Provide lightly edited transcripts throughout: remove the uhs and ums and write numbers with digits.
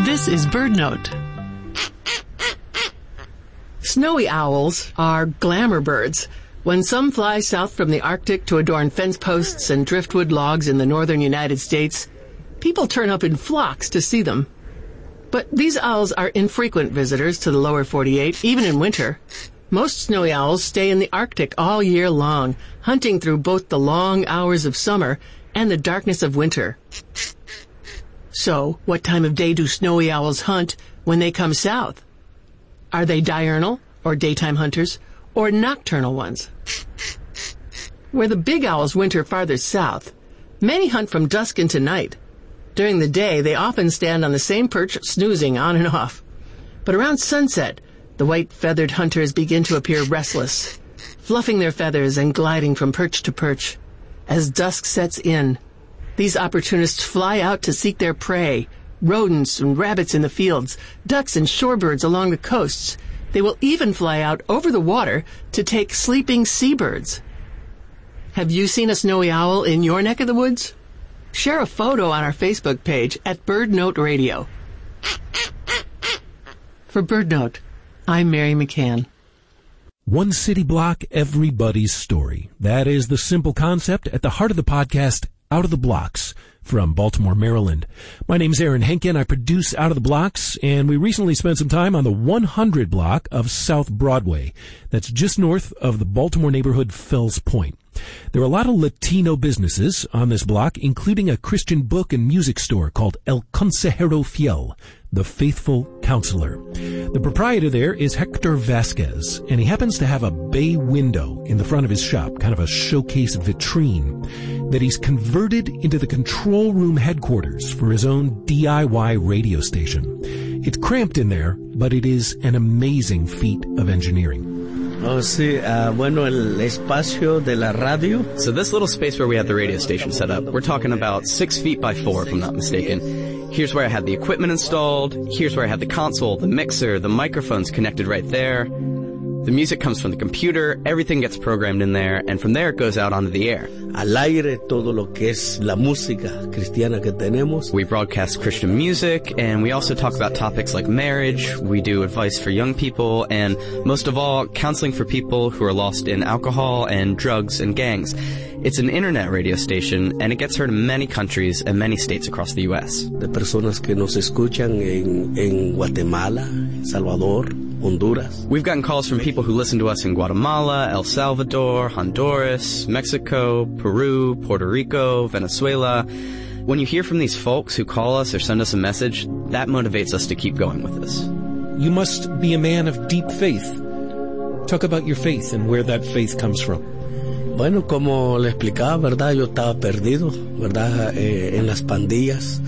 This is BirdNote. Snowy owls are glamour birds. When some fly south from the Arctic to adorn fence posts and driftwood logs in the northern United States, people turn up in flocks to see them. But these owls are infrequent visitors to the lower 48, even in winter. Most snowy owls stay in the Arctic all year long, hunting through both the long hours of summer and the darkness of winter. So, what time of day do snowy owls hunt when they come south? Are they diurnal, or daytime hunters, or nocturnal ones? Where the big owls winter farther south, many hunt from dusk into night. During the day, they often stand on the same perch, snoozing on and off. But around sunset, the white-feathered hunters begin to appear restless, fluffing their feathers and gliding from perch to perch. As dusk sets in, these opportunists fly out to seek their prey, rodents and rabbits in the fields, ducks and shorebirds along the coasts. They will even fly out over the water to take sleeping seabirds. Have you seen a snowy owl in your neck of the woods? Share a photo on our Facebook page at BirdNote Radio. For BirdNote, I'm Mary McCann. One city block, everybody's story. That is the simple concept at the heart of the podcast, Out of the Blocks, from Baltimore, Maryland. My name's Aaron Henkin. I produce Out of the Blocks, and we recently spent some time on the 100 block of South Broadway. That's just north of the Baltimore neighborhood Fells Point. There are a lot of Latino businesses on this block, including a Christian book and music store called El Consejero Fiel, the Faithful Counselor. The proprietor there is Hector Vasquez, and he happens to have a bay window in the front of his shop, kind of a showcase vitrine, that he's converted into the control room headquarters for his own DIY radio station. It's cramped in there, but it is an amazing feat of engineering. Oh, sí. Bueno, el espacio de la radio. So this little space where we had the radio station set up, we're talking about 6 feet by 4, if I'm not mistaken. Here's where I had the equipment installed. Here's where I had the console, the mixer, the microphones connected right there. The music comes from the computer. Everything gets programmed in there, and from there it goes out onto the air. Al aire todo lo que es la música cristiana que tenemos. We broadcast Christian music, and we also talk about topics like marriage. We do advice for young people, and most of all, counseling for people who are lost in alcohol and drugs and gangs. It's an internet radio station, and it gets heard in many countries and many states across the U.S. De personas que nos escuchan en Guatemala, Salvador, Honduras. We've gotten calls from people who listen to us in Guatemala, El Salvador, Honduras, Mexico, Peru, Puerto Rico, Venezuela. When you hear from these folks who call us or send us a message, that motivates us to keep going with this. You must be a man of deep faith. Talk about your faith and where that faith comes from. Bueno, como le explicaba, ¿verdad? Yo estaba perdido, ¿verdad? En las pandillas.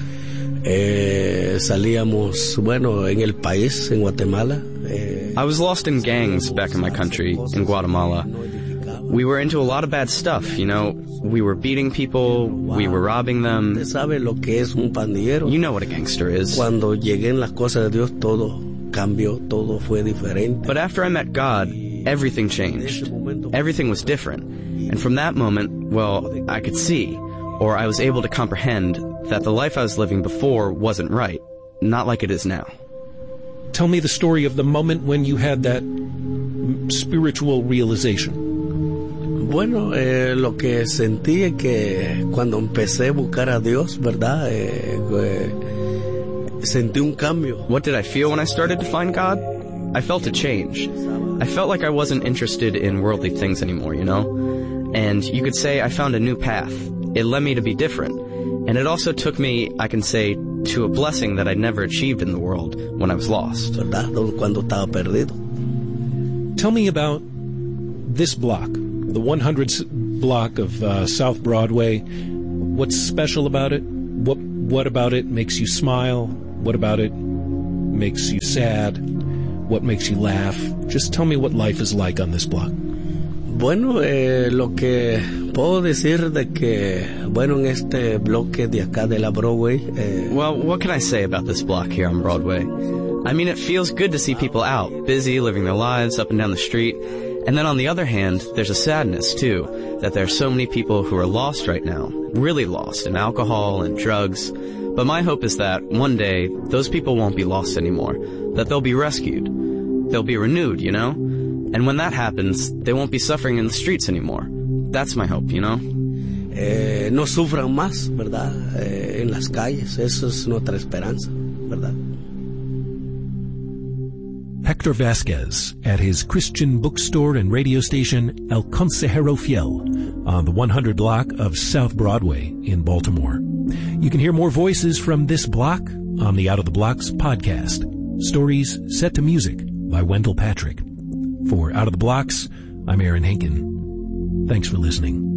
Salíamos, bueno, en el país, en Guatemala. I was lost in gangs back in my country, in Guatemala. We were into a lot of bad stuff, you know. We were beating people, we were robbing them. ¿Usted sabe lo que es un pandillero? You know what a gangster is. Cuando llegué en las cosas de Dios, todo cambió, todo fue diferente. But after I met God, everything changed. Everything was different. And from that moment, well, I could see, or I was able to comprehend, that the life I was living before wasn't right, not like it is now. Tell me the story of the moment when you had that spiritual realization. Bueno, lo que sentí es que cuando empecé a buscar a Dios, ¿verdad? Sentí un cambio. What did I feel when I started to find God? I felt a change. I felt like I wasn't interested in worldly things anymore, you know? And you could say I found a new path. It led me to be different. And it also took me, I can say, to a blessing that I'd never achieved in the world when I was lost. ¿Verdad? Cuando estaba perdido. Tell me about this block, the 100th block of South Broadway. What's special about it? What about it makes you smile? What about it makes you sad? What makes you laugh? Just tell me what life is like on this block. Bueno, lo que puedo decir de que, bueno, en este bloque de acá de la Broadway... Well, what can I say about this block here on Broadway? I mean, it feels good to see people out, busy, living their lives up and down the street. And then on the other hand, there's a sadness, too, that there are so many people who are lost right now, really lost in alcohol and drugs. But my hope is that one day, those people won't be lost anymore, that they'll be rescued. They'll be renewed, you know? And when that happens, they won't be suffering in the streets anymore. That's my hope, you know? No sufran más, ¿verdad? En las calles. Eso es nuestra esperanza, ¿verdad? Hector Vasquez at his Christian bookstore and radio station El Consejero Fiel on the 100 block of South Broadway in Baltimore. You can hear more voices from this block on the Out of the Blocks podcast. Stories set to music by Wendell Patrick. For Out of the Blocks, I'm Aaron Henkin. Thanks for listening.